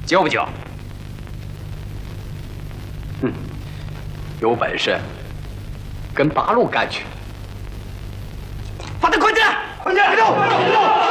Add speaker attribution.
Speaker 1: 救不救？有本事跟八路干去！把他捆起来！捆起来！快走！